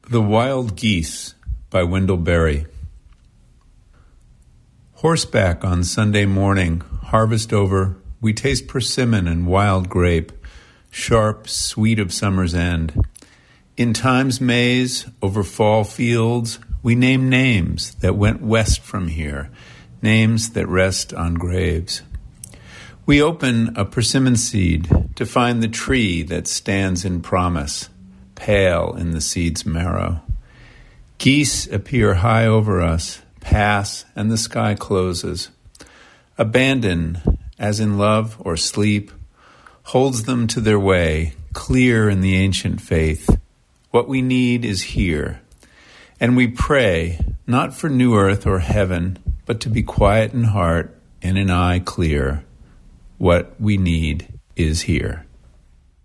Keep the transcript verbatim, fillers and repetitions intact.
The Wild Geese by Wendell Berry. Horseback on Sunday morning, harvest over, we taste persimmon and wild grape, sharp, sweet of summer's end. In time's maze, over fall fields, we name names that went west from here, names that rest on graves. We open a persimmon seed to find the tree that stands in promise, pale in the seed's marrow. Geese appear high over us, pass, and the sky closes. Abandon, as in love or sleep, holds them to their way, clear in the ancient faith. What we need is here. And we pray, not for new earth or heaven, but to be quiet in heart and in eye clear. What we need is here.